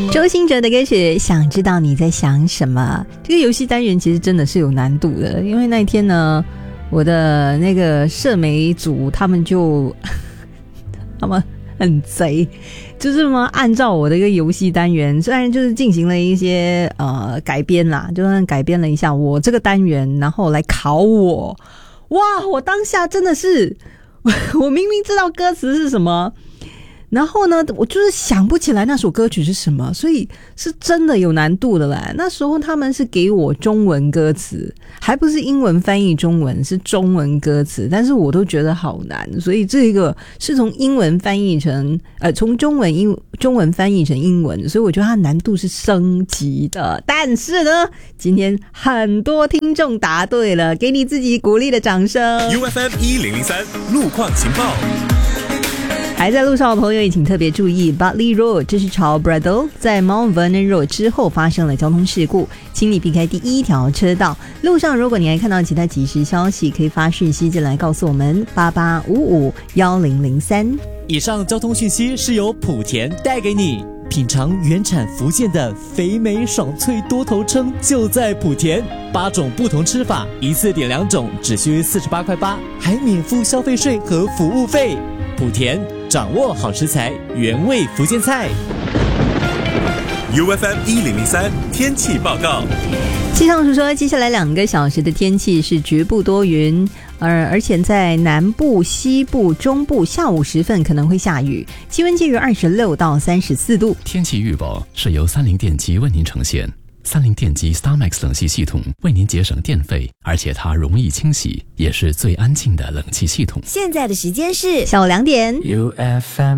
周兴哲的歌曲《想知道你在想什么》。这个游戏单元其实真的是有难度的，因为那天呢，我的那个社媒组他们很贼，就是嘛，按照我的一个游戏单元，虽然就是进行了一些改编啦，就是改编了一下我这个单元，然后来考我。哇，我当下真的是我明明知道歌词是什么，然后呢我就是想不起来那首歌曲是什么，所以是真的有难度的啦。那时候他们是给我中文歌词，还不是英文翻译中文，是中文歌词，但是我都觉得好难，所以这个是从英文翻译成从中文翻译成英文，所以我觉得它难度是升级的。但是呢，今天很多听众答对了，给你自己鼓励的掌声。 UFM 1003路况情报。 还在路上的朋友也请特别注意 Bartley Road， 这是朝 Bradle 在 Mount Vernon Road 之后发生了交通事故，请你避开第一条车道。路上如果你还看到其他即时消息，可以发讯息进来告诉我们88551003。 以上交通讯息是由莆田带给你。品尝原产福建的肥美爽脆多头鲭就在莆田，8种不同吃法，一次点2种只需48.8块，还免付消费税和服务费。莆田掌握好食材，原味福建菜。 UFM 1003天气报告。 气象署说，接下来2个小时的天气是局部多云，而且在南部、西部、中部下午时分可能会下雨，气温介于26到34度。 天气预报是由三菱电机为您呈现。三菱电机 StarMax 冷气系统为您节省电费，而且它容易清洗，也是最安静的冷气系统。 现在的时间是下午2点。 UFM